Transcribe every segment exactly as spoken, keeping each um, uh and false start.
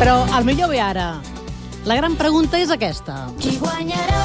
Però el millor ve ara. La gran pregunta és aquesta. Qui guanyarà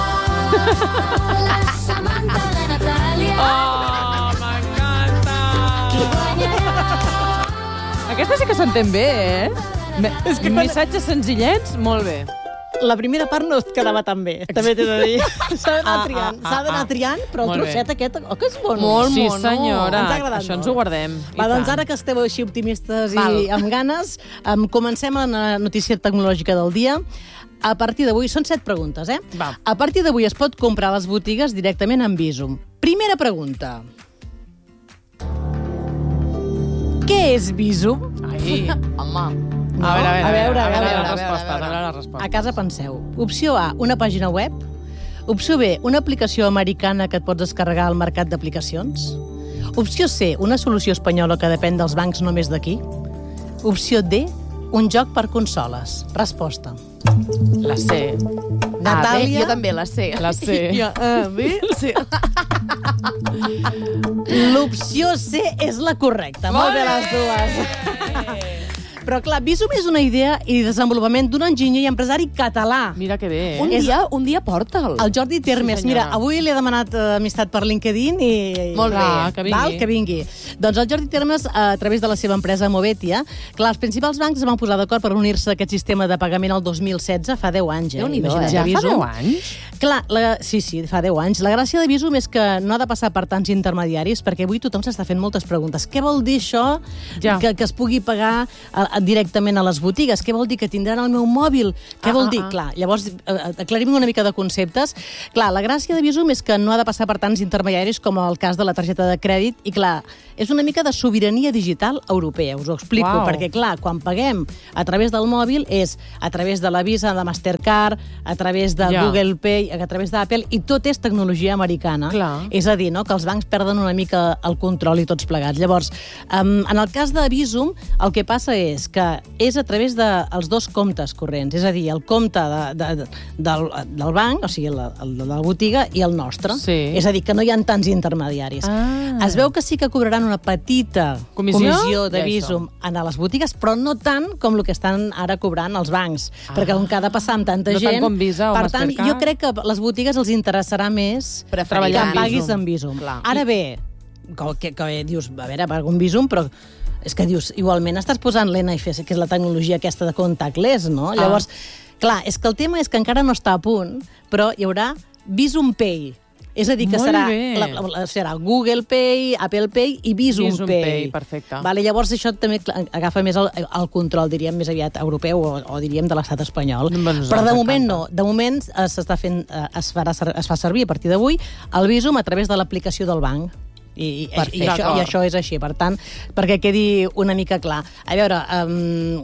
la Samantha de Natàlia? Oh, m'encanta! Qui guanyarà? Aquesta sí que s'entén bé, eh? Me- És que quan- Missatges senzillets, molt bé. La primera part no et quedava tan bé, també t'he de dir. S'ha d'anar Ah, triant, ah, s'ha d'anar ah. triant, però el Molt bé. trosset aquest, oh, que és bon. Molt, sí, mono. senyora. Ens ha agradat Això ens molt. ho guardem. I Va, doncs tant. ara que esteu així optimistes Val. i amb ganes, um, comencem amb la notícia tecnològica del dia. A partir d'avui, són set preguntes, eh? Va. A partir d'avui es pot comprar a les botigues directament amb Bizum. Primera pregunta. Què és Bizum? Ai, Home, No? a veure, a veure, a veure, a veure, a la veure, resposta, a a veure. veure la resposta. A casa penseu. Opció A, una pàgina web. Opció B, una aplicació americana que et pots descarregar al mercat d'aplicacions. Opció C, una solució espanyola que depèn dels bancs només d'aquí. Opció D, un joc per consoles. Resposta. La C. Natàlia? jo també la sé. La C. Jo, A, B, C. L'opció C és la correcta. Molt bé, les dues. Però, clar, Bizum és una idea i desenvolupament d'un enginyer i empresari català. Mira que bé, eh? Un És- dia, un dia porta'l. El Jordi Termes. Sí, Mira, senyora. avui li he demanat eh, amistat per LinkedIn i... Molt bé. Clar, que vingui. Val? Que vingui. Doncs el Jordi Termes, eh, a través de la seva empresa Movetia, clar, els principals bancs es van posar d'acord per unir-se a aquest sistema de pagament el dos mil setze, fa deu anys, eh? Déu-n'hi-do, Imagina't, eh? Ja fa Bizum. deu anys? Clar, la, sí, sí, fa deu anys. La gràcia de Bizum és que no ha de passar per tants intermediaris, perquè avui tothom s'està fent moltes preguntes. Què vol dir això Ja. que, que es pugui pagar a, a, directament a les botigues? Què vol dir que tindran el meu mòbil? Què Ah, vol ah, dir? ah. Clar, llavors, eh, aclarim una mica de conceptes. Clar, la gràcia de Bizum és que no ha de passar per tants intermediaris com el cas de la targeta de crèdit i, clar, és una mica de sobirania digital europea, us ho explico, Uau. perquè, clar, quan paguem a través del mòbil és a través de la Visa, de Mastercard, a través de Ja. Google Pay, a través d'Apple, i tot és tecnologia americana. Clar. És a dir, no, que els bancs perden una mica el control i tots plegats. Llavors, um, en el cas de Bizum, el que passa és que és a través dels de, dos comptes corrents, és a dir, el compte de, de, de, del, del banc, o sigui, el, el de la botiga, i el nostre. Sí. És a dir, que no hi ha tants intermediaris. Ah. Es veu que sí que cobraran una petita Comissió? comissió de Ja, Bizum a les botigues, però no tant com el que estan ara cobrant els bancs, Ah. perquè com que ha de passar amb tanta No tant gent... com Visa o per tant, Mastercard. jo crec que a les botigues els interessarà més Preferir que amb paguis Bizum. amb Bizum. Clar. Ara bé, que, que, que dius, a veure, pago un Bizum, però és que dius, igualment estàs posant l'N F S, que és la tecnologia aquesta de contactless, no? Ah. Llavors, clar, és que el tema és que encara no està a punt, però hi haurà Bizum Pay. És a dir, que Molt serà, bé. la, la, serà Google Pay, Apple Pay i Bizum, Bizum Pay. Pay, perfecte. Vale, llavors això també clar, agafa més el, el control, diríem, més aviat europeu o, o diríem de l'estat espanyol. Doncs Però de ens moment encanta. no. De moment eh, s'està fent, eh, es, farà, ser- es fa servir a partir d'avui el Bizum a través de l'aplicació del banc. I, i, i, Perfecte. això, I D'acord. això és així, per tant, perquè quedi una mica clar. A veure, um,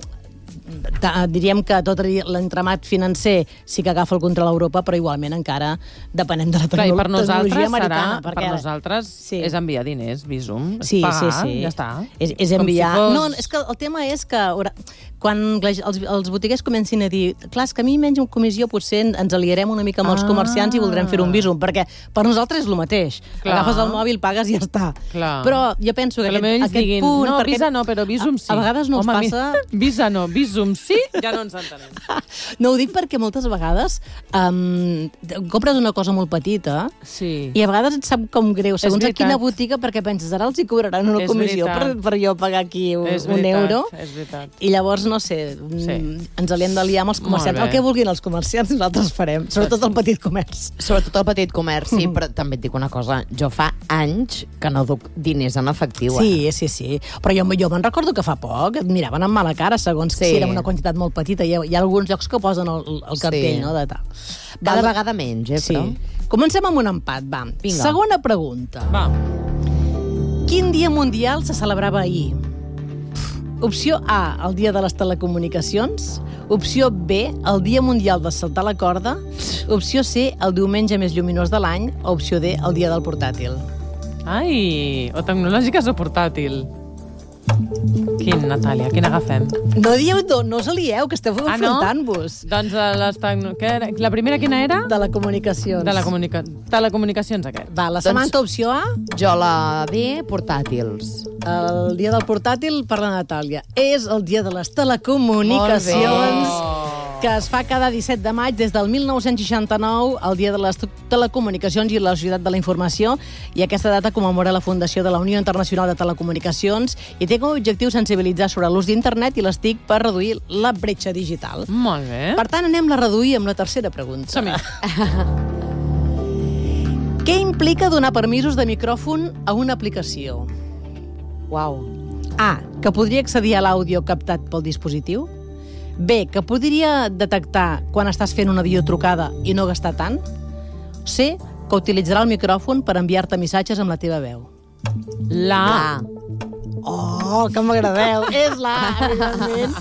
ta, diríem que tot l'entramat financer sí que agafa el control a Europa, però igualment encara depenem de la Clar, i tecno per nosaltres tecnologia serà, americana. per perquè- nosaltres Sí. és enviar diners, Bizum, és Sí, pagar, sí, sí. ja està. És, és Com enviar... si fos- No, és que el tema és que haurà- quan els, els botiguers comencin a dir clar, és que a mi menys una comissió potser ens aliarem una mica amb els Ah. comerciants i voldrem fer un Bizum, perquè per nosaltres és el mateix. Clar. Agafes el mòbil, pagues i ja està. Clar. Però jo penso que, Que aquest, potser ells aquest diguin, punt... no, perquè Visa no, però Bizum sí. A, a vegades no Home, us mi- passa... Visa no, Bizum sí, ja no ens entenem. No ho dic perquè moltes vegades um, compres una cosa molt petita Sí. i a vegades et sap com greu, segons a veritat. quina botiga, perquè penses, ara els hi cobraran una És comissió per, veritat. per jo pagar aquí un, És un veritat, euro. és veritat. I llavors, no sé, Sí. sí. ens l'hem de liar amb els comerciants. Molt El bé. que vulguin els comerciants nosaltres farem, sobretot el petit comerç. Sobretot el petit comerç, sí, però també et dic una cosa. Jo fa anys que no duc diners en efectiu. Sí, sí, sí. Però jo, jo me'n recordo que fa poc et miraven amb mala cara segons Sí. si era una quantitat molt petita. Hi ha, hi ha alguns llocs que posen el, el cartell, Sí. no?, de tal. Cada Val- vegada menys, eh, Sí. però... Comencem amb un empat, va. Vinga. Segona pregunta. Va, Quin dia mundial se celebrava ahir? Opció A, el dia de les telecomunicacions. Opció B, el dia mundial de saltar la corda. Opció C, el diumenge més lluminós de l'any. O opció D, el dia del portàtil. ai, o tecnològiques o portàtil. Quin, Natàlia? Quin agafem? No dieu, no, no us alieu, que esteu Ah, no? enfrontant-vos. Doncs eh, les tecno... Què era? La primera quina era? De la comunicacions. De la comunica... telecomunicacions, aquest. Va, la Doncs- Samantha, opció A, Jo la B, portàtils. el dia del portàtil per la Natàlia. És el dia de les telecomunicacions, Oh. que es fa cada disset de maig des del mil nou-cents seixanta-nou, el dia de les telecomunicacions i la societat de la informació, i aquesta data commemora la fundació de la Unió Internacional de Telecomunicacions i té com a objectiu sensibilitzar sobre l'ús d'internet i les T I C per reduir la bretxa digital. Molt bé. Per tant, anem a reduir amb la tercera pregunta. Som-hi. Què implica donar permisos de micròfon a una aplicació? Uau. A. Que podria accedir a l'àudio captat pel dispositiu. B. Que podria detectar quan estàs fent una videotrucada i no gastar tant. C. Que utilitzarà el micròfon per enviar-te missatges amb la teva veu. La... Ah. Oh, que m'agradeu! És la A, evidentment.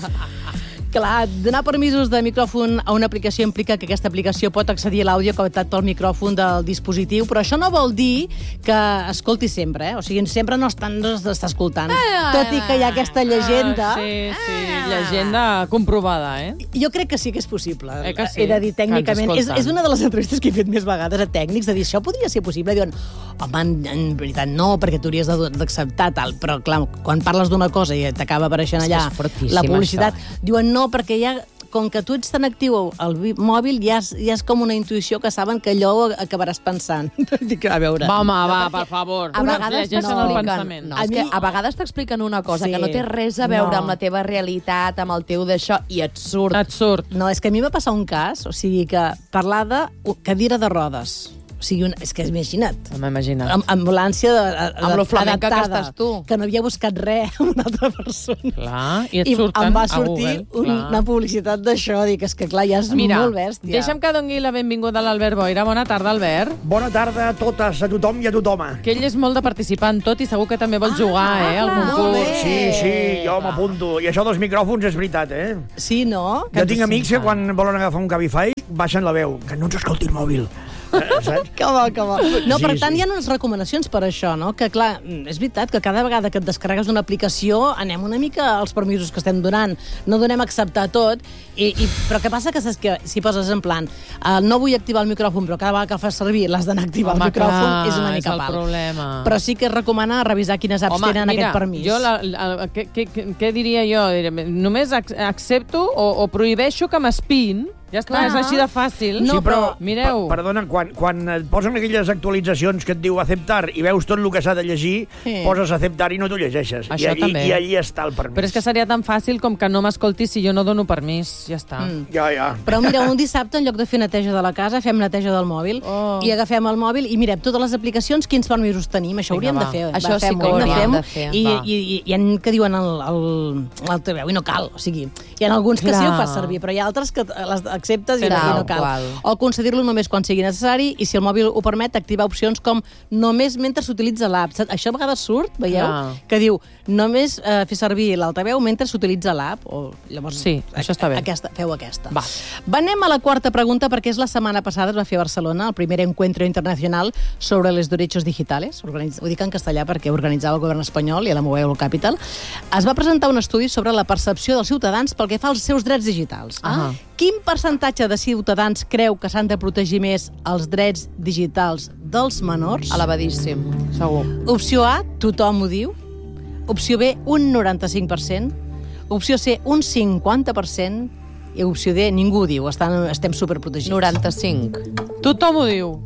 Clar, donar permisos de micròfon a una aplicació implica que aquesta aplicació pot accedir a l'àudio captat pel micròfon del dispositiu, però això no vol dir que escolti sempre, eh? O sigui, sempre no està, no està escoltant. Tot i que hi ha aquesta llegenda... Ah, sí, sí, llegenda comprovada, eh? Jo crec que sí que és possible. Eh que sí? He de dir tècnicament. Que ens És, escolten. és una de les entrevistes que he fet més vegades a tècnics, de dir, això podria ser possible? I diuen, home, en, en veritat no, perquè tu hauries de- d'acceptar tal. Però, clar, quan parles d'una cosa i t'acaba apareixent És que allà és fortíssim, la publicitat, això. diuen no, perquè ja com que tu ets tan actiu al vi- mòbil, ja és, ja és com una intuïció que saben que allò acabaràs pensant. Dic, a veure... Va, home, va, per favor. A Una- vegades llegeixen el t'expliquen... pensament. No, A és que mi- a vegades t'expliquen una cosa Sí. que no té res a veure No. amb la teva realitat, amb el teu d'això, i et surt. Et surt. No, és que a mi va passar un cas, o sigui, que parlar de cadira de rodes. O sigui, una, és que imagina't, No m'imagino. amb ambulància de, de, Amb lo flamenca que adaptada, estàs tu. que no havia buscat res amb una altra persona. Clar, i et I surten em va a sortir Google. un, una publicitat d'això. Dic, és que clar, ja és Mira, molt bèstia. deixa'm que doni la benvinguda a l'Albert Boira. Bona tarda, Albert. Bona tarda a totes, a tothom i a tothom. Que ell és molt de participar en tot i segur que també vol jugar, eh, al molt concurs. bé. Sí, sí, jo m'apunto. I això dels micròfons és veritat, eh? Sí, no? Jo tinc amics que quan volen agafar un Cabify baixen la veu, que no ens escolti el mòbil. Eh, saps? Que bo, que bo. No, Sí, per tant, sí. hi ha unes recomanacions per això, no? Que, clar, és veritat que cada vegada que et descarregues una aplicació anem una mica als permisos que estem donant. No donem a acceptar tot, i, i, però què passa? Que saps que si poses en plan uh, no vull activar el micròfon, però cada vegada que el fas servir l'has d'anar a activar Home, el micròfon, clar, és una és mica el pal. problema. Però sí que es recomana revisar quines apps Home, tenen mira, aquest permís. jo la, la, què, què, què- què diria jo? Diré, només ac- accepto o, o prohibeixo que m'espiïn. Ja està, Clar. és així de fàcil. No, sí, però, mireu. per- perdona, quan, quan et posen aquelles actualitzacions que et diu acceptar i veus tot el que s'ha de llegir, Sí. poses acceptar i no t'ho llegeixes. Això I allí, també. I allí està el permís. Però és que seria tan fàcil com que no m'escoltis si jo no dono permís. Ja està. Mm. Ja, ja. Però mira, un dissabte, en lloc de fer neteja de la casa, fem neteja del mòbil, Oh. i agafem el mòbil i mirem totes les aplicacions, quins permisos tenim. Això Vinga, hauríem va. de fer. Això Va, sí fem-ho, que ho hem hauríem fer-ho. de fer. I, Va. i, i, hi ha que diuen el, el, l'altaveu i no cal. O sigui, hi ha alguns que Clar. sí ho fas servir, però hi ha altres que les acceptes i, Tal i no cal. qual. O concedir-lo només quan sigui necessari, i si el mòbil ho permet, activar opcions com només mentre s'utilitza l'app. Saps? Això a vegades surt, veieu? Clar. Que diu només eh, fer servir l'altaveu mentre s'utilitza l'app. O, llavors, Sí, això està bé. Aquesta, feu aquesta. Va. Va, anem a la quarta pregunta, perquè és la setmana passada, es va fer a Barcelona, el primer encuentro internacional sobre los derechos digitales. Organitz... Ho dic en castellà perquè organitzava el govern espanyol i a la Mobile Capital. Es va presentar un estudi sobre la percepció dels ciutadans pel que fa als seus drets digitals. Ah. Quin percentatge de ciutadans creu que s'han de protegir més els drets digitals dels menors? Elevadíssim. Segur. Opció A, tothom ho diu. Opció B, un noranta-cinc per cent. Opció C, un cinquanta per cent. I opció D, ningú ho diu. Estan, estem superprotegits. noranta-cinc. Tothom ho diu.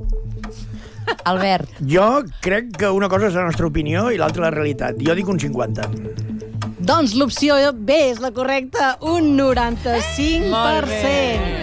Albert. Jo crec que una cosa és la nostra opinió i l'altra la realitat. Jo dic un cinquanta. Doncs l'opció B és la correcta, un noranta-cinc per cent.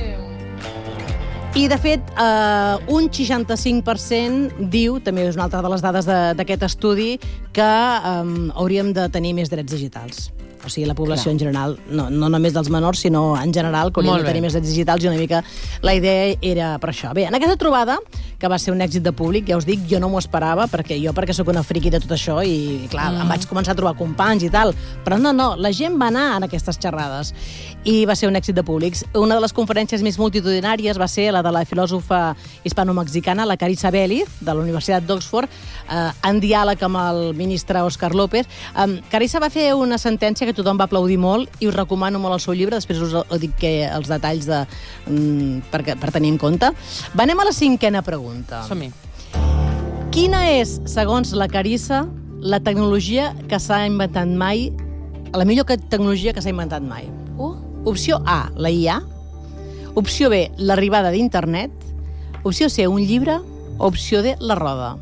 I, de fet, eh, un seixanta-cinc per cent diu, també és una altra de les dades de- d'aquest estudi, que eh, hauríem de tenir més drets digitals. O sigui, la població Clar. en general, no, no només dels menors, sinó en general, que haurien Molt de tenir bé. més drets digitals, i una mica la idea era per això. Bé, en aquesta trobada, que va ser un èxit de públic, ja us dic, jo no m'ho esperava, perquè jo perquè sóc una friqui de tot això, i clar, mm. em vaig començar a trobar companys i tal, però no, no, la gent va anar en aquestes xerrades, i va ser un èxit de públics. Una de les conferències més multitudinàries va ser la de la filòsofa hispano-mexicana, la Carissa Vélez, de la Universitat d'Oxford, eh, en diàleg amb el ministre Òscar López. Eh, Carissa va fer una sentència que tothom va aplaudir molt, i us recomano molt el seu llibre, després us ho dic que els detalls de, mm, per, per tenir en compte. Va, anem a la cinquena pregunta. Som-hi. Quina és, segons la Carissa, la tecnologia que s'ha inventat mai, la millor que- tecnologia que s'ha inventat mai? Uh. Opció A, la I A. Opció B, l'arribada d'internet. Opció C, un llibre. Opció D, la roda.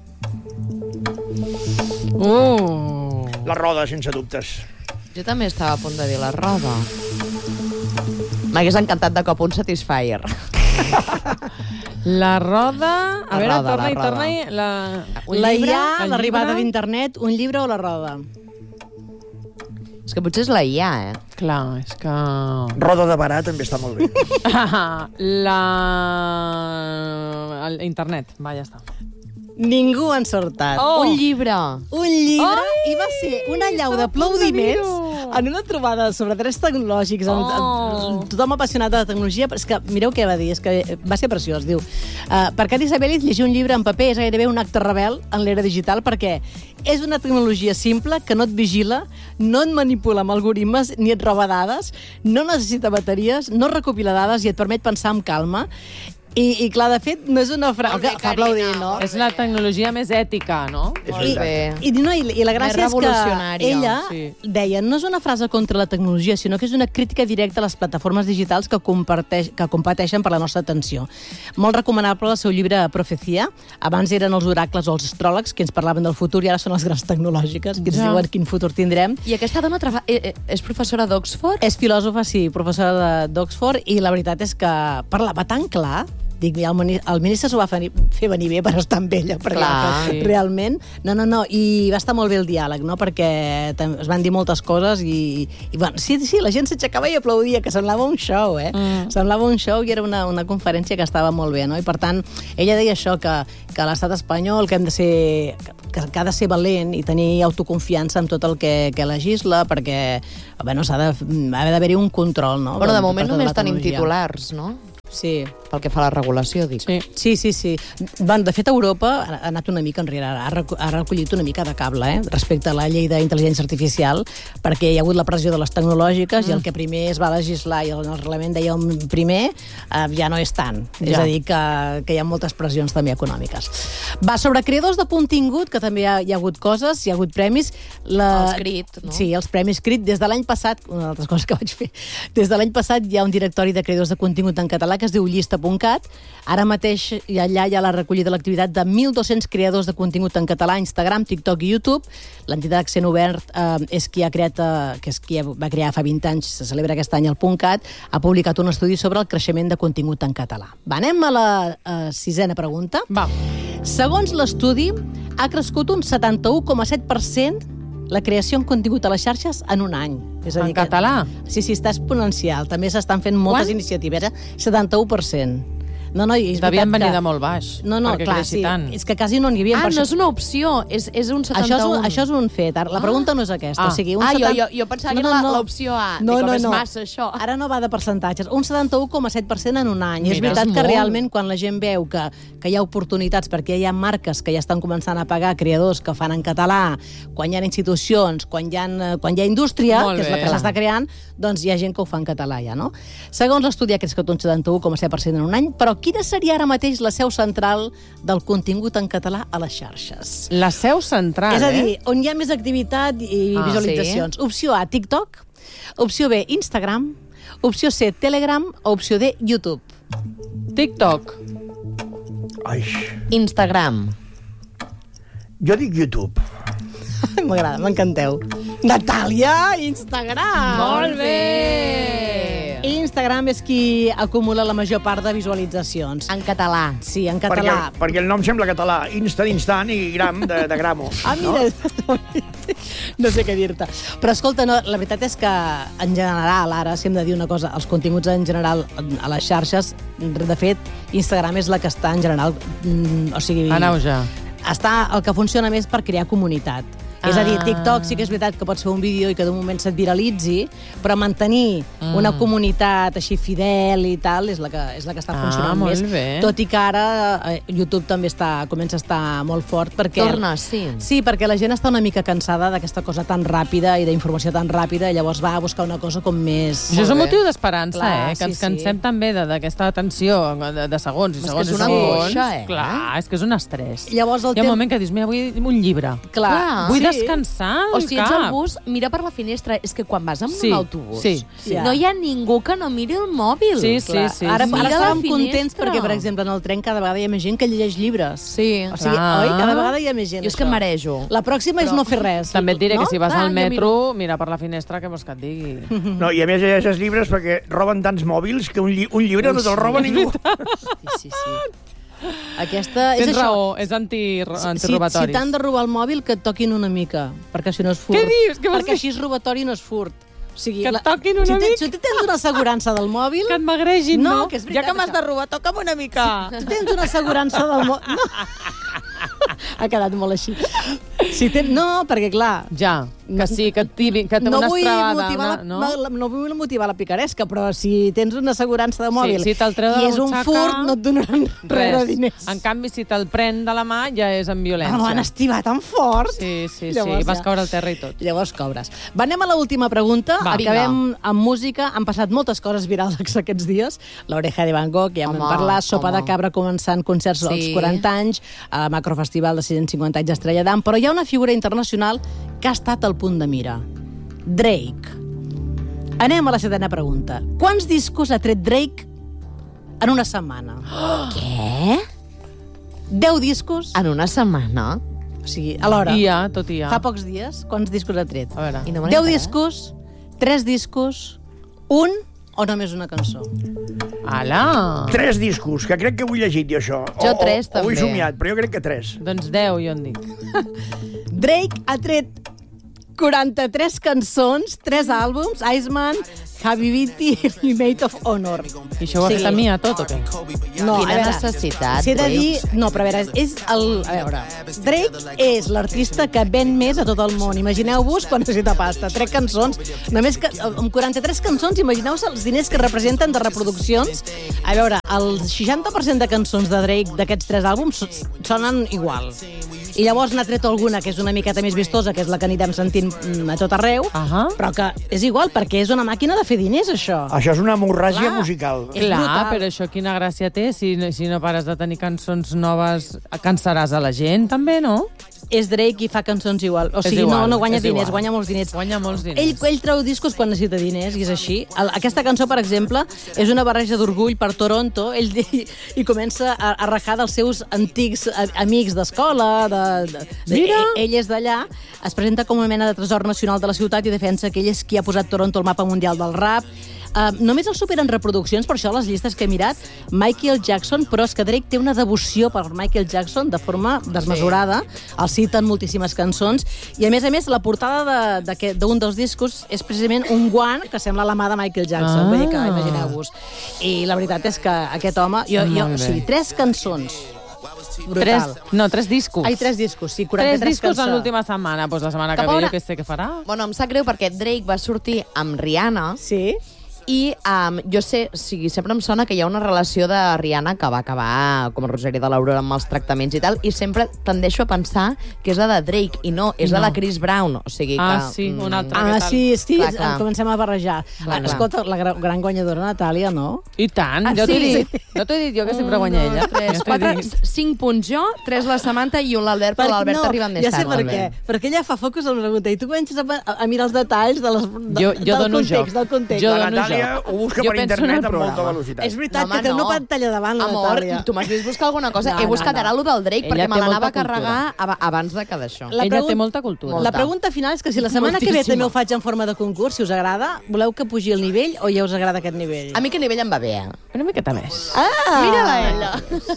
Uh. La roda, sense dubtes. Jo també estava a punt de dir la roda. M'hagués encantat de cop un Satisfyer. La roda... A La veure, roda, torna-hi, la roda. torna-hi. La... Un la llibre, I A, el l'arribada llibre. d'internet, un llibre o la roda. És que potser és la I A, eh? Clar, és que... Roda de barà també està molt bé. la... El internet. Va, ja està. Ningú ha encertat. Oh. Un llibre. Un llibre, Ai, i va ser una llau estava a punt de d'aplaudiments dir-ho. en una trobada sobre drets tecnològics, amb, Oh. amb tothom apassionat de la tecnologia, però és que mireu què va dir, és que va ser preciós, diu. Uh, per Carissa Vélez, llegir un llibre en paper és gairebé un acte rebel en l'era digital, perquè és una tecnologia simple que no et vigila, no et manipula amb algoritmes ni et roba dades, no necessita bateries, no recopila dades i et permet pensar amb calma. I, i clar, de fet, no és una frase... Molt bé, Fa aplaudir, Carina, no? És la tecnologia més ètica, no? És Molt veritat. bé. I, no, i, i la gràcia Més és que revolucionària, ella sí. deia, no és una frase contra la tecnologia, sinó que és una crítica directa a les plataformes digitals que, comparteix, que competeixen per la nostra atenció. Molt recomanable el seu llibre Profecia. Abans eren els oracles o els astròlegs que ens parlaven del futur, i ara són les grans tecnològiques que ens Ja. diuen quin futur tindrem. I aquesta dona traba... eh, eh, és professora d'Oxford? És filòsofa, sí, professora de- d'Oxford, i la veritat és que parlava tan clar. Dic, el, mini- el ministre s'ho va fer, fer venir bé per estar amb ella, perquè Clar, sí. realment... No, no, no, i va estar molt bé el diàleg, no?, perquè tam- es van dir moltes coses i, i bueno, sí, sí, la gent s'aixecava i aplaudia, que semblava un show, eh? Mm. Semblava un show i era una, una conferència que estava molt bé, no? I per tant, ella deia això, que, que l'estat espanyol, que hem de ser... Que, que ha de ser valent i tenir autoconfiança en tot el que, que legisla, perquè, bueno, s'ha de, ha d'haver-hi un control, no? Bueno, de per moment tota la només tenim tecnologia. titulars, no? Sí. Pel que fa a la regulació, dic. Sí. Sí, sí, sí. Bueno, de fet, Europa ha ha anat una mica enrere, ha, recu- ha recollit una mica de cable, eh, respecte a la llei d'intel·ligència artificial, perquè hi ha hagut la pressió de les tecnològiques, mm. i el que primer es va legislar i el reglament deia un primer, eh, ja no és tant. Ja. És Ja. a dir, que, que hi ha moltes pressions també econòmiques. Va, sobre creadors de contingut, que també hi ha, hi ha hagut coses, hi ha hagut premis. La... Els Crit, no? Sí, els premis Crit. Des de l'any passat, una altra cosa que vaig fer, des de l'any passat hi ha un directori de creadors de contingut en català que es diu llista punt cat. Ara mateix i allà hi ha la recollida de l'activitat de mil dos-cents creadors de contingut en català, Instagram, TikTok i YouTube. L'entitat Accent Obert eh, és qui ha creat, eh, que és qui va crear fa vint anys, se celebra aquest any el .cat, ha publicat un estudi sobre el creixement de contingut en català. Va, anem a la eh, sisena pregunta. Va. Segons l'estudi, ha crescut un setanta-u coma set per cent la creació en contingut a les xarxes en un any. És a En dir que- català? Sí, sí, està exponencial. També s'estan fent moltes Quant? iniciatives, eh? setanta-u per cent. No, no, i és Devien veritat venir que... de molt baix, No, no, perquè clar, creixi sí. tant. És que quasi no n'hi havia. Ah, per no això- és una opció, és, és un això és, setanta-u. un, això és un fet. Ara, la pregunta no és aquesta. Ah. O sigui, un Ah, jo, setanta... jo, jo pensava que era la- l'opció A. No, Dic, com no, és no. massa, això. Ara no va de percentatges. Un setanta-u coma set per cent en un any. I és Mira, veritat és que molt. realment quan la gent veu que, que hi ha oportunitats, perquè hi ha marques que ja estan començant a pagar creadors que fan en català, quan hi ha institucions, quan hi ha, eh, quan hi ha indústria, Molt que és la bé. que s'està creant, doncs hi ha gent que ho fa en català ja, no? Segons l'estudi ha crescut un setanta-u coma set per cent en un any, però quina seria ara mateix la seu central del contingut en català a les xarxes? La seu central, És a dir, eh? on hi ha més activitat i Ah, visualitzacions. Opció A, TikTok. Opció B, Instagram. Opció C, Telegram. O opció D, YouTube. TikTok. Ai, Instagram. jo dic YouTube. M'agrada, m'encanteu. Natàlia, Instagram. Molt bé! Instagram. Instagram és qui acumula la major part de visualitzacions. En català. Sí, en Perquè, català. perquè el nom sembla català. Insta d'instant i gram de, de gramo. Ah, mira, no, no sé què dir-te. Però escolta, no, la veritat és que en general, ara, si hem de dir una cosa, els continguts en general a les xarxes, de fet, Instagram és la que està en general... Mm, o sigui... En auge. Està el que funciona més per crear comunitat. Ah. És a dir, TikTok sí que és veritat que pots fer un vídeo i que d'un moment se't viralitzi, però mantenir mm. una comunitat així fidel i tal és la que, és la que està funcionant ah, més. Bé. Tot i que ara eh, YouTube també està, comença a estar molt fort perquè... Torna, sí. Sí, perquè la gent està una mica cansada d'aquesta cosa tan ràpida i d'informació tan ràpida i llavors va a buscar una cosa com més... Això és un motiu d'esperança, Clar, eh? Que sí, ens cansem sí. també de- d'aquesta tensió de, de segons i És que segons és i una segons. angoixa, eh? Clar, és que és un estrès. Llavors el Hi ha tem- un moment que dius, mira, vull un llibre. Clar, Clar. Vull sí. descansar O el si cap. ets al bus, mira per la finestra. És que quan vas amb Sí, un autobús, sí, sí. no hi ha ningú que no miri el mòbil. Sí, sí, Clar. sí. Ara, sí. ara Mira la estàvem contents finestra. perquè, per exemple, en el tren cada vegada hi ha més gent que llegeix llibres. Sí. O sigui, Clar. oi? Cada vegada hi ha més gent. Jo és que això. marejo. La pròxima és Però- no fer res. També et diré no? que si vas Clar, al jo metro, mira per la finestra, què vols que et digui? No, i a més llegeixes llibres perquè roben tants mòbils que un, lli un llibre no te'l roba ningú. Sí, sí, sí. Aquesta és Tens això. raó, és anti, Si, si antirobatoris. t'han de robar el mòbil, que et toquin una mica, perquè si no és furt. Què dius? Què vols perquè dir? així és robatori, no és furt. O sigui, Que et toquin una si tens, mica? Si tu tens una assegurança del mòbil... Que et magregin, No, no? que és veritat, ja que m'has això. de robar, toca'm una mica. Tu tens una assegurança del mòbil... No. Ha quedat molt així. Si ten... No, perquè clar... Ja, que sí, que et tibi, que té No una vull, estrabada. motivar la, no? la, no vull motivar la picaresca, però si tens una assegurança de mòbil si te'l treu de i la és un butxaca, furt, no et donaran res de diners. En canvi, si te'l pren de la mà, ja és en violència. Ah, van estivar tan fort. Sí, sí, sí, Llavors vas ja. caure al terra i tot. Llavors cobres. Va, anem a l'última pregunta. Va. Acabem amb música. Han passat moltes coses virals aquests dies. L'Oreja de Van Gogh, ja en Home, vam parlar. Sopa home. de cabra començant concerts als Sí. quaranta anys, a la Macrofestival de sis-cents cinquanta anys d'Estrella d'Am, però hi ha una figura internacional que ha estat al punt de mira. Drake. Anem a la setena pregunta. Quants discos ha tret Drake en una setmana? Què? deu discos? En una setmana? O sigui, alhora, I ja, tot i ja. fa pocs dies, quants discos ha tret? A veure. I no me n'he deu enterat. discos, tres discos, un o només una cançó? Ala! Tres discos, que crec que ho he llegit jo, això. Jo O- tres, o, o ho he també. somiat, però jo crec que tres. Doncs deu, jo en dic. Drake ha tret quaranta-tres cançons, tres àlbums, Iceman, Habibiti i Made of Honor. I això ho ha Sí. fet a mi a tot, o què? No, Quina a veure, necessitat, Si he de Drake. dir... No, però a veure, és el... A veure, Drake és l'artista que ven més a tot el món. Imagineu-vos quan necessita pasta. Tres cançons, només que... Amb quaranta-tres cançons, imagineu-vos els diners que representen de reproduccions. A veure, el seixanta per cent de cançons de Drake d'aquests tres àlbums sonen igual. I llavors n'ha tret alguna que és una miqueta més vistosa, que és la que anirem sentint mm, a tot arreu, Ahà. però que és igual, perquè és una màquina de fer diners, això. Això és una hemorràgia Clar. musical. És Clar, brutal. però això quina gràcia té? Si, no- si no pares de tenir cançons noves, cansaràs a la gent, també, no? És Drake i fa cançons igual. O És sigui, igual, no, no guanya és diners, igual. guanya molts diners. Guanya molts diners. Ell, ell treu discos quan necessita diners, i és així. El, aquesta cançó, per exemple, és una barreja d'orgull per Toronto. Ell i, i comença a, a rajar dels seus antics a, amics d'escola. De, de, de, Mira! Ell, ell és d'allà, es presenta com una mena de tresor nacional de la ciutat i defensa que ell és qui ha posat Toronto al mapa mundial del rap. Uh, només el superen reproduccions, per això les llistes que he mirat, Michael Jackson, però és que Drake té una devoció per Michael Jackson de forma desmesurada, el citen moltíssimes cançons, i a més a més la portada de- d'aquest- d'un dels discos és precisament un guant que sembla la mà de Michael Jackson, Ah. vull dir que imagineu-vos. I la veritat és que aquest home, jo, jo, Molt o bé. sigui, tres cançons, Tres, brutal. no, tres discos. Ai, tres discos, sí, tres quaranta-tres discos cançons. en l'última setmana. Doncs la setmana que, Que ve pobra- jo què sé què farà. Bueno, em sap greu perquè Drake va sortir amb Rihanna Sí? i um, jo sé, o sigui, sempre em sona que hi ha una relació de Rihanna que va acabar com a Rosari de l'Aurora amb els tractaments i tal, i sempre tendeixo a pensar que és la de Drake i no, és No. la de Chris Brown. O sigui que, Ah, sí, una altra. Ah, Què tal? sí, sí, Clar, clar. comencem a barrejar. Clar, Ah, clar. escolta, la gran, gran guanyadora Natàlia, no? I tant, Ah, jo t'he sí? dit, no t'he dit jo que sempre guanya ella. tres, Jo t'he quatre, dit. cinc punts jo, tres la Samantha i un l'Albert, però l'Albert no, arriba més ja sé tard. per què. Perquè ella fa focus en la pregunta i tu comences a, a mirar els detalls de les, de, Jo, jo del dono context, joc. del context. Jo La dono Natàlia Natàlia ho busca Jo per penso en el internet amb molta programa. velocitat. És veritat No, home, que té una no. pantalla davant, la Amor, Natàlia. tu m'has vist buscar alguna cosa? No, He buscat no, no. ara allò del Drake Ella perquè té me l'anava molta a carregar ab- abans de que d'això. La Ella pregun- té molta cultura. Molta. La pregunta final és que si la setmana que ve Moltíssima. també ho faig en forma de concurs, si us agrada, voleu que pugi el nivell o ja us agrada aquest nivell? A mi que nivell em va bé, eh? Una miqueta més. Ah! Mira-la, ella.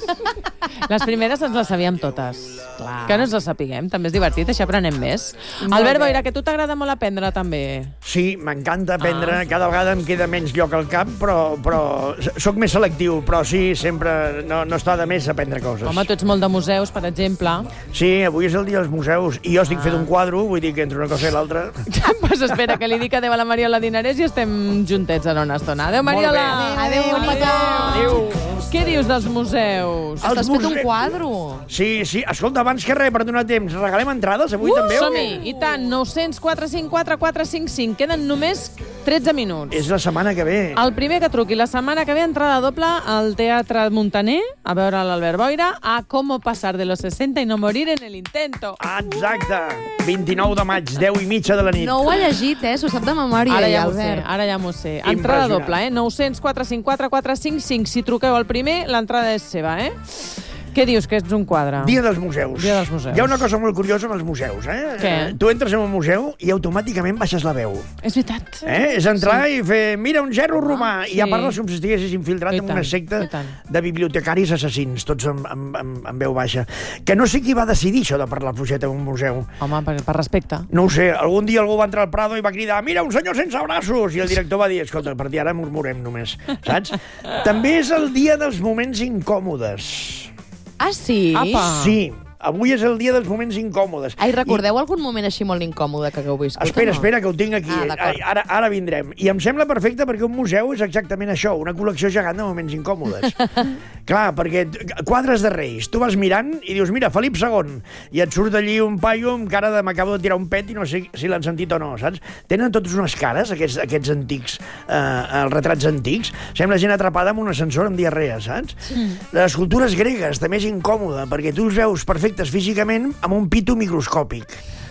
Les primeres ens les sabíem totes. Clar. Que no ens les sapiguem, també és divertit, així aprenem més. Molt Albert bé. Boira, que a tu t'agrada molt aprendre, també. Sí, m'encanta aprendre, cada vegada em queda menys lloc al cap, però, però sóc més selectiu, però sí, sempre no, no està de més aprendre coses. Home, tu ets molt de museus, per exemple. Sí, avui és el dia dels museus, i jo estic fent un quadro, vull dir que entre una cosa i l'altra... pues espera, que li dic adéu a la Mariola Dinarès i estem juntets en una estona. Adéu, Molt Mariola! bé. Adéu, un petó. Adéu! Què dius dels museus? Els T'has fet un museus. quadro. Sí, sí, escolta, abans que res, per donar temps, regalem entrades avui també? o què? Som-hi! I tant, nou zero quatre cinc quatre quatre cinc cinc. Queden només tretze minuts. És la setmana que ve. El primer que truqui la setmana que ve, entrada doble al Teatre Montaner, a veure l'Albert Boira, a Cómo pasar de los sesenta y no morir en el intento. Exacte. vint-i-nou de maig, deu i mitja de la nit. No ho ha llegit, eh? S'ho sap de memòria, Ara ja m'ho sé, Albert. ara ja m'ho sé. Entrada Impressionant. doble, eh? nou zero quatre cinc quatre quatre cinc cinc. Si truqueu al primer, l'entrada és seva, eh? Què dius, que ets un quadre? Dia dels museus. Dia dels museus. Hi ha una cosa molt curiosa amb els museus, eh? Què? Eh, Tu entres en un museu i automàticament baixes la veu. És veritat. Eh? És entrar sí. i fer, mira, un gerro romà, sí. i ja parles com si estiguessis infiltrat I en tant, una secta i tant. de bibliotecaris assassins, tots amb, amb, amb, amb veu baixa. Que no sé qui va decidir això de parlar fluixeta en un museu. Home, per, per respecte. No ho sé, algun dia algú va entrar al Prado i va cridar mira, un senyor sense braços, i el director va dir escolta, a partir d'ara murmurem només, saps? També és el dia dels moments incòmodes. Ah, sí? Apa. Sí, avui és el dia dels moments incòmodes. Ai, recordeu algun moment així molt incòmode que hagueu viscut? Espera, o no? espera, que ho tinc aquí. Ah, d'acord. Ai, ara, ara vindrem. I em sembla perfecte perquè un museu és exactament això, una col·lecció gegant de moments incòmodes. Clar, perquè t- quadres de reis, tu vas mirant i dius, mira, Felip segon, i et surt allí un paio amb cara de m'acabo de tirar un pet i no sé si l'han sentit o no, saps? Tenen totes unes cares, aquests, aquests antics, eh, els retrats antics. Sembla gent atrapada en un ascensor amb diarrea, saps? Les escultures gregues també és incòmode, perquè tu els veus perfectes físicament amb un pito microscòpic.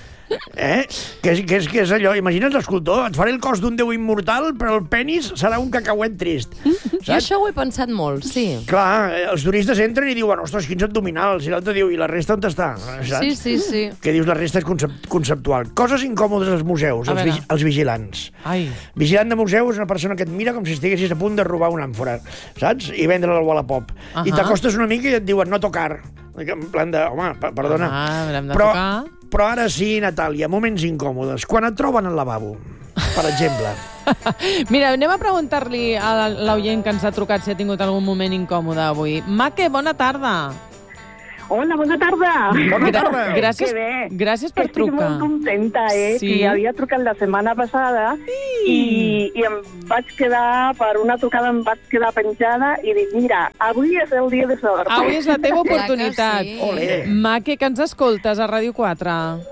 Eh? Que és, que, és, que és allò, imagina't l'escultor, et faré el cos d'un déu immortal, però el penis serà un cacauet trist. Jo això ho he pensat molt, sí. Clar, eh, els turistes entren i diuen, ostres, quins abdominals, i l'altre diu, i la resta on està? Saps? Sí, sí, sí. Que dius, la resta és concep conceptual. Coses incòmodes als museus, A els, veure. vig els vigilants. Ai. Vigilant de museu és una persona que et mira com si estiguessis a punt de robar una àmfora, saps? I vendre-la al Wallapop. Ahà. I t'acostes una mica i et diuen, no tocar. En plan de, home, pa- perdona. Ah, l'hem de però, tocar. però ara sí, Natàlia, moments incòmodes. Quan et troben al lavabo, per exemple. Mira, anem a preguntar-li a l'oient que ens ha trucat si ha tingut algun moment incòmode avui. Maque, bona tarda. Hola, bona tarda. Bona tarda. Gràcies, Que bé. gràcies per Estic trucar. molt contenta, eh? Sí. Sí. Que havia trucat la setmana passada i, i em vaig quedar, per una trucada em vaig quedar penjada i dic, mira, avui és el dia de sort. Avui és la teva Clar que oportunitat. sí. Olé. Maque, que ens escoltes a Ràdio quatre.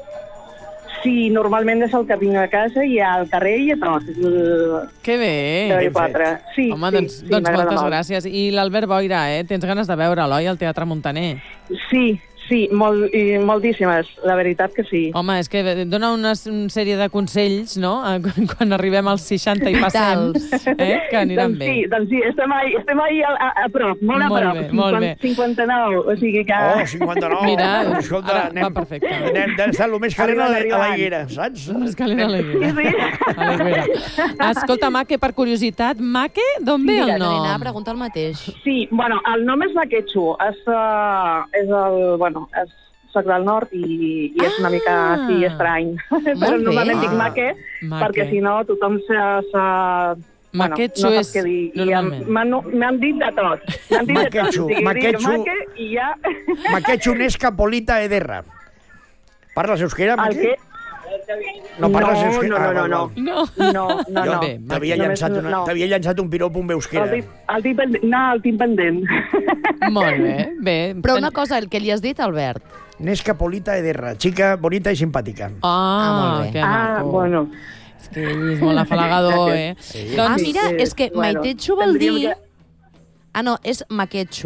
Sí, normalment és el que vinc a casa i al carrer i a tot. El... Que bé. Radio quatre. Sí, Home, sí, doncs, sí, doncs m'agrada moltes molt. gràcies. I l'Albert Boira, eh? Tens ganes de veure'l, oi, al Teatre Montaner? Sí, sí, molt, i moltíssimes, la veritat que sí. Home, és que dona una, una sèrie de consells, no?, quan, quan arribem als seixanta i passem, eh? Que aniran doncs bé. sí, doncs sí, estem ahí, estem ahí a, a, a prop, molt a Molt prop. bé, molt bé. cinquanta-nou, o sigui que... Oh, cinquanta-nou. Mira, escolta, ara anem, va perfecte. Anem d'estar el més calent a la, a la Arribant. higuera, saps? L'escalera a l'Higuera. Sí, sí. A l'Higuera. Escolta, Maque, per curiositat, Maque, d'on ve Mira, el Que li anava a nom? preguntar el mateix. Sí, bueno, el nom és Maquetxo, és, uh, és el, bueno, és, soc del nord i, i és una mica Ah. així estrany. Però bé. normalment dic Ah. Maque, Maque. perquè si no tothom se... se Maquetxo bueno, no és sap què dir. I normalment. em- M'han m'han dit de tot. M'han dit de tot. Maquetxo, O sigui, dic Maquetxo. Maque i ja... Maquetxo Nesca Polita Ederra. Parles euskera, El Maque? que... No parles no, euskera? no, Ah, no, val, no, val. No. no, no, Jo no. Bé, t'havia Només- llançat, una, no. t'havia llançat un piropo amb euskera. El, tinc- el, tinc pendent. No, el tinc pendent. Molt bé, bé. Però una cosa, el que li has dit, Albert. Nesca Polita Ederra, chica bonita i simpàtica. Ah, Ah, molt bé. que Ah, maco. bueno. És que ell és molt afalagador, eh? Sí. Ah, Doncs, mira, sí, és que bueno, Maitecho vol tindríem dir... que- Ah, no, és Maquetxo.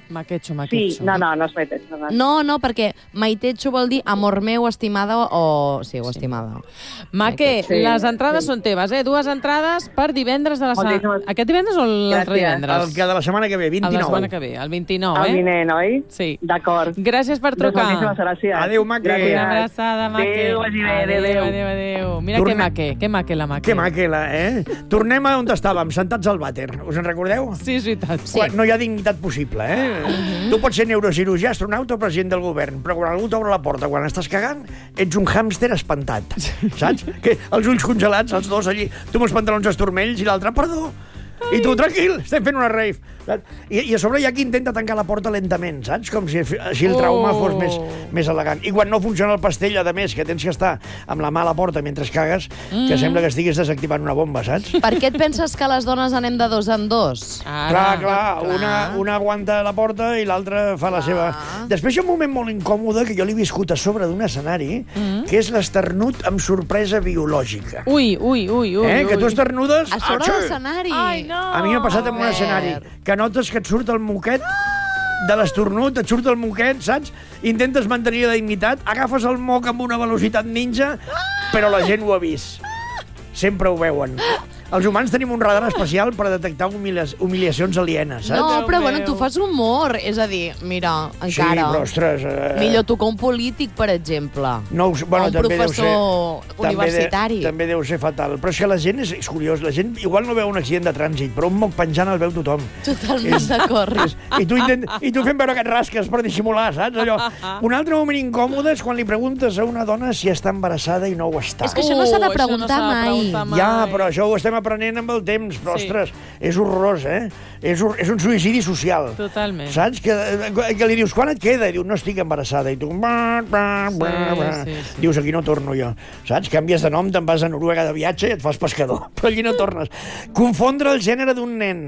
Maquecho, Sí, maquecho. no, no, no és Maitecho. No. No, no, perquè maitecho vol dir amor meu, estimada o... Sí, o estimada. Maque, Sí, les entrades sí. són teves, eh? Dues entrades per divendres de la setmana. Moltíssimes. Aquest divendres o l'altre Gràcies. divendres? El que de la setmana que ve, El de la vint-i-nou. setmana que ve, el vint-i-nou, El eh? vinent, oi? Sí. D'acord. Gràcies per Doncs moltíssimes trucar. gràcies. Adéu, Maque. Gràcies. Una abraçada, Maque. Adéu, vagi bé, adéu, adéu. adéu, adéu. Mira Tornem- que maque, que maque la Maque. Que maquela, eh? Tornem a on estàvem, sentats al vàter. Us en recordeu? Sí, és veritat. Sí. Quan no hi ha dignitat possible, eh? Uh-huh. Tu pots ser neurocirurgià, astronauta o president del govern, però quan algú t'obre la porta quan estàs cagant, ets un hàmster espantat, saps? Que els ulls congelats, els dos allí, tu amb els pantalons estormells i l'altre, perdó. I tu, tranquil, estem fent una rave. Saps? I, I a sobre hi ha qui intenta tancar la porta lentament, saps? Com si així el trauma Oh. fos més, més elegant. I quan no funciona el pastell, a més, que tens que estar amb la mà a la porta mentre cagues, que Mm. sembla que estiguis desactivant una bomba, saps? Per què et penses que les dones anem de dos en dos? Ara. Clar, clar, clar. una, una aguanta la porta i l'altra fa la seva... Després hi ha un moment molt incòmode que jo l'he viscut a sobre d'un escenari, Mm. que és l'esternut amb sorpresa biològica. Ui, ui, ui, ui. eh? Que tu ui. esternudes... A sobre Atxu! l'escenari. Ai, no. A mi m'ha passat en un A escenari veure. que notes que et surt el moquet de l'esternut, et surt el moquet, saps? Intentes mantenir la dignitat, agafes el moc amb una velocitat ninja, però la gent ho ha vist. Sempre ho veuen. Els humans tenim un radar especial per detectar humilia- humiliacions alienes, saps? No, Déu però bueno, meu. tu fas humor. És a dir, mira, Sí, encara... però, ostres... Eh... Millor tu que un polític, per exemple. No, ho sé, bueno, O un també deu ser, professor també universitari. De, també deu ser fatal. Però és que la gent és, és curiós. La gent igual no veu un accident de trànsit, però un moc penjant el veu tothom. Totalment d'acord. I tu, intent, I tu fent veure que et rasques per dissimular, saps? Allò. Un altre moment incòmode és quan li preguntes a una dona si està embarassada i no ho està. És que això no s'ha de Oh, això preguntar s'ha de mai. preguntar mai. Ja, però això ho estem aprenent amb el temps, però, Sí. ostres, és horrorós, eh? És, hor- és un suïcidi social. Totalment. Saps? Que, que li dius, quan et queda? I diu, no estic embarassada. I tu, ba, ba, ba, ba. Sí, sí, sí. Dius, aquí no torno jo. Saps? Canvies de nom, te'n vas a Noruega de viatge i et fas pescador. Però aquí no tornes. Confondre el gènere d'un nen.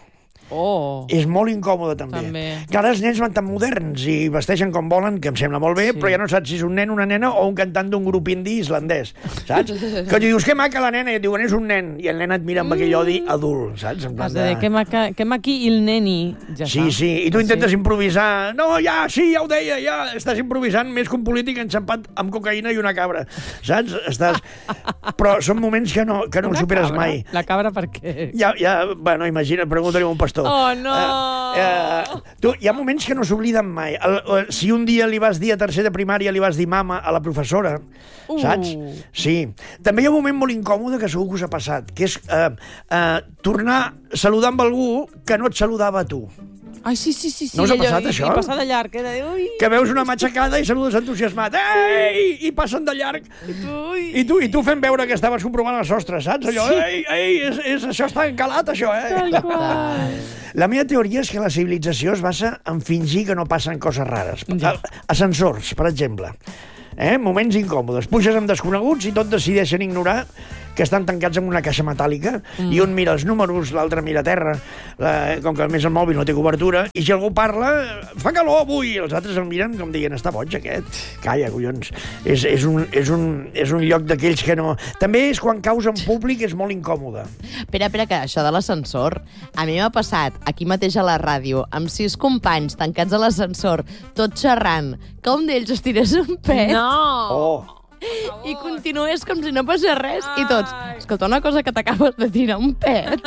Oh. És molt incòmode, també. També. Que ara els nens van tan moderns i vesteixen com volen, que em sembla molt bé, Sí. però ja no saps si és un nen, una nena o un cantant d'un grup indi islandès, saps? Que li dius, que maca la nena, i et diuen, és un nen, i el nen et mira amb aquell odi adult, saps? En plan Has de dir, que, maca, que maqui il neni. Ja Sí, està. sí, i tu intentes improvisar. No, ja, sí, ja ho deia, ja. Estàs improvisant més que un polític enxampat amb cocaïna i una cabra, saps? Estàs... Però són moments que no, que no Una superes cabra? mai. La cabra per què? Ja, ja, bueno, imagina, pregunta-li a un pastor. Oh, no! Eh, eh, tu, hi ha moments que no s'obliden mai. El, el, si un dia li vas dir a tercer de primària, li vas dir mama a la professora, Uh. saps? Sí. També hi ha un moment molt incòmode que segur que us ha passat, que és eh, eh, tornar a saludar amb algú que no et saludava a tu. Ai, sí, sí, sí. sí. No us ha allò, passat, i, això? I passar de llarg, eh? De dir, ui, Que veus una matxacada i saludes entusiasmat. Ei! I passen de llarg. ui. I tu, i tu fent veure que estaves comprovant el sostre, saps? Allò, ei, ei, és, és, això està encalat, això, eh? Tal qual. La meva teoria és que la civilització es basa en fingir que no passen coses rares. Ja. Ascensors, per exemple. Eh? Moments incòmodes. Puges amb desconeguts i tot decideixen ignorar que estan tancats en una caixa metàl·lica mm. i un mira els números, l'altre mira a terra, la, com que a més el mòbil no té cobertura, i si algú parla, fa calor avui, i els altres el miren com dient, està boig aquest. Calla, collons. És, és, un, és, un, és un lloc d'aquells que no... També és quan caus en públic, és molt incòmode. Espera, espera, que això de l'ascensor, a mi m'ha passat aquí mateix a la ràdio, amb sis companys tancats a l'ascensor, tot xerrant, que un d'ells es tirés un pet No! Oh! i continués com si no passés res, i tots, Ai. escolta, una cosa que t'acabes de tirar un pet.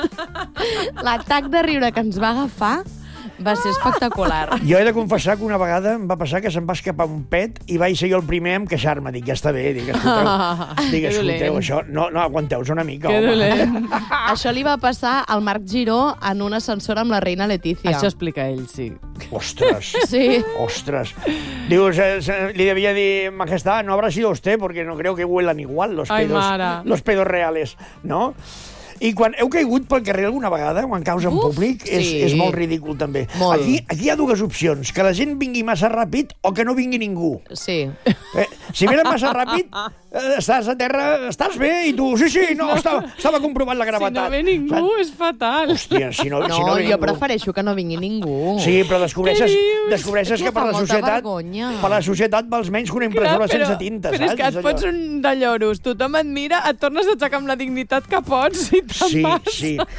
L'atac de riure que ens va agafar va ser espectacular. Jo he de confessar que una vegada em va passar que se'm va escapar un pet i vaig ser jo el primer en queixar-me. Dic, ja està bé, dic, escolteu, dic, Que escolteu dolent. això, no, no, aguanteu-vos una mica, Que home. dolent. Això li va passar al Marc Giró en un ascensor amb la reina Letícia. Això explica ell, sí. Ostres, Sí. ostras. Dius, eh, se- li devia dir, majestad, no habrá sido usted, porque no creo que huelan igual los Ai, pedos, mare. los pedos reales, no? I quan heu caigut pel carrer alguna vegada, quan caus en Uf, públic, és, sí. és molt ridícul, també. Molt. Aquí, aquí hi ha dues opcions, que la gent vingui massa ràpid o que no vingui ningú. Sí. Eh, si venen massa ràpid, eh, estàs a terra, estàs bé, i tu, sí, sí, no, estava, estava comprovant la Si gravetat. no ve ningú, és fatal. Hòstia, si no, No, si no ve jo ningú... prefereixo que no vingui ningú. Sí, però descobreixes, Què dius? descobreixes És que que per fa la molta societat vergonya. per la societat vals menys que una impressora sense tinta, però saps? és que et allò. fots un de lloros, tothom et mira, et tornes a aixecar amb la dignitat que pots i te'n Sí, vas. sí.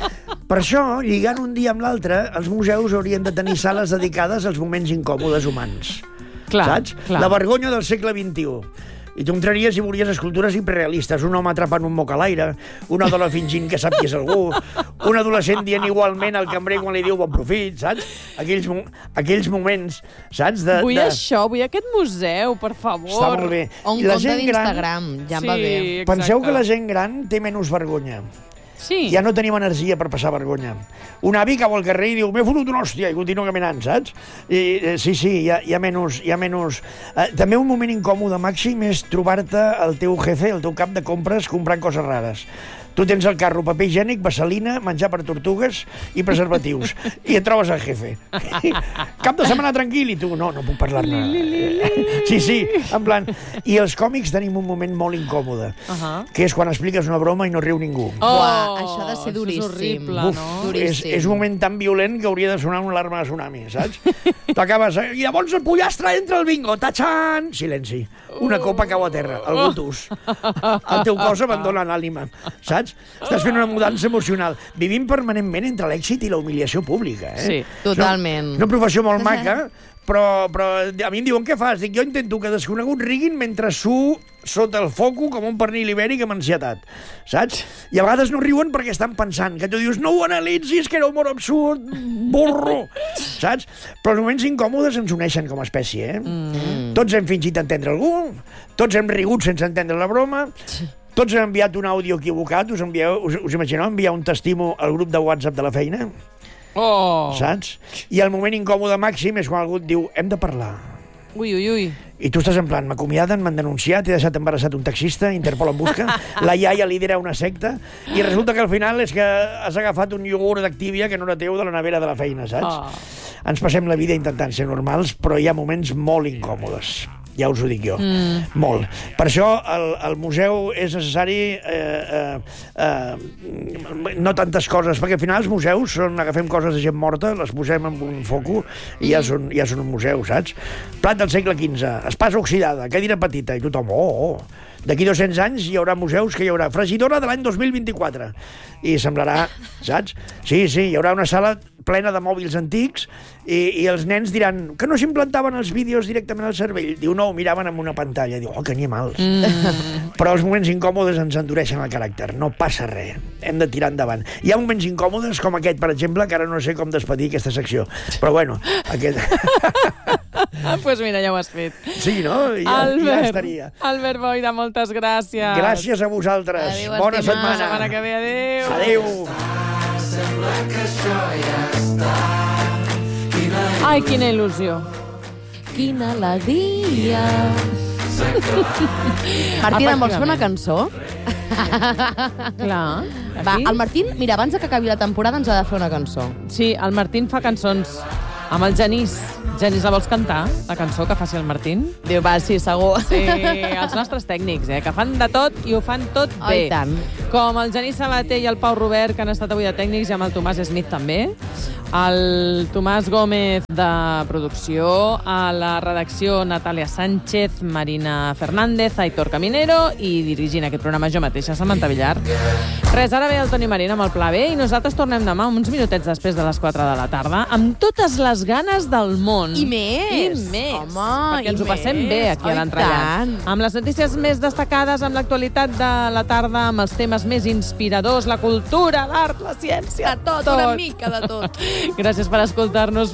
Per això, lligant un dia amb l'altre, els museus haurien de tenir sales dedicades als moments incòmodes humans. Clar, saps? clar. La vergonya del segle vint-i-u. I tu entraries i veuries escultures hiperrealistes, un home atrapant un moc a l'aire, una dona fingint que sap qui és algú, un adolescent dient igualment al cambrer quan li diu bon profit, saps? Aquells, mo aquells moments, saps? De, Vull de... això, vull aquest museu, per favor. Està molt bé. O un I la compte gent gran- d'Instagram, ja em Sí, va bé. exacte. Penseu que la gent gran té menys vergonya. Sí. Ja no tenim energia per passar vergonya. Un avi cau al carrer i diu m'he fotut una hòstia i continua caminant, saps? I, eh, sí, sí, hi ha, hi ha menys... Hi ha menys... Eh, també un moment incòmode màxim és trobar-te el teu jefe, el teu cap de compres, comprant coses rares. Tu tens el carro, paper higiènic, vaselina, menjar per tortugues i preservatius. I et trobes el jefe. Cap de setmana tranquil, i tu, no, no puc parlar-ne. Sí, sí, en plan... I els còmics tenim un moment molt incòmode, Uh -huh. que és quan expliques una broma i no riu ningú. Oh, Buah, això ha de ser duríssim. Això és horrible, Uf, no? és, Duríssim. és un moment tan violent que hauria de sonar una alarma de tsunami, saps? T'acabes... I llavors el pollastre entra al bingo, tachan! Silenci. Una copa cau a terra, el gutus. El teu cos abandona l'ànima, saps? Estàs fent una mudança emocional. Vivim permanentment entre l'èxit i la humiliació pública, eh? Sí, totalment. Una, una professió molt maca, però, però a mi em diuen què fas? Dic, jo intento que desconeguts riguin mentre su sota el foco com un pernil ibèric amb ansietat, saps? I a vegades no riuen perquè estan pensant, que tu dius, no ho analitzis, que era humor absurd, burro, saps? Però els moments incòmodes ens uneixen com a espècie, eh? Mm. Tots hem fingit entendre algú, tots hem rigut sense entendre la broma, tots hem enviat un àudio equivocat, us, envieu, us, us imagineu enviar un testimo al grup de WhatsApp de la feina? Oh. Saps? I el moment incòmode màxim és quan algú et diu hem de parlar. Ui, ui, ui. I tu estàs en plan, m'acomiaden, m'han denunciat, he deixat embarassat un taxista, Interpol em busca, la iaia lidera una secta, i resulta que al final és que has agafat un iogurt d'Activia que no era teu de la nevera de la feina, saps? Oh. Ens passem la vida intentant ser normals, però hi ha moments molt incòmodes. Ja us ho dic jo. Mm. Molt. Per això el, el museu és necessari eh, eh, eh, no tantes coses, perquè al final els museus són, agafem coses de gent morta, les posem en un foco i ja són, ja són un museu, saps? Plat del segle quinze, espasa oxidada, cadira petita, i tothom, oh, oh. D'aquí dos-cents anys hi haurà museus que hi haurà fregidora de l'any dos mil vint-i-quatre. I semblarà, saps? Sí, sí, hi haurà una sala plena de mòbils antics i, i els nens diran que no s'implantaven els vídeos directament al cervell. Diu, no, ho miraven en una pantalla. Diu, oh, que animals. Mm. Però els moments incòmodes ens endureixen el caràcter. No passa res. Hem de tirar endavant. Hi ha moments incòmodes, com aquest, per exemple, que ara no sé com despedir aquesta secció. Però bueno, aquest... Doncs pues mira, ja ho has fet. Sí, no? Ja, Albert, ja estaria. Albert Boira, moltes gràcies. Gràcies a vosaltres. Adéu, Bona estimats. La setmana. setmana que ve, adéu. Adéu. Ai, quina il·lusió. Quina alegria. Martina, em vols fer una cançó? Clar. Va, Aquí? el Martín, mira, abans de que acabi la temporada ens ha de fer una cançó. Sí, el Martín fa cançons amb el Genís. Genís, la vols cantar, la cançó que faci el Martín? Diu, va, sí, segur. Sí, els nostres tècnics, eh, que fan de tot i ho fan tot Oh, bé. i tant. Com el Genís Sabater i el Pau Robert, que han estat avui de tècnics, i amb el Tomàs Smith també. El Tomàs Gómez de producció, a la redacció Natàlia Sánchez, Marina Fernández, Aitor Caminero i dirigint aquest programa jo mateixa, Samantha Villar. Res, ara ve el Toni Marín amb el Pla B i nosaltres tornem demà uns minutets després de les quatre de la tarda amb totes les ganes del món. I més. I més. Home, perquè ens i ho passem més. bé aquí Oh, a i l'entrellat. tant. Amb les notícies més destacades, amb l'actualitat de la tarda, amb els temes més inspiradors, la cultura, l'art, la ciència... De tot, una mica de tot. Gràcies per escoltar-nos.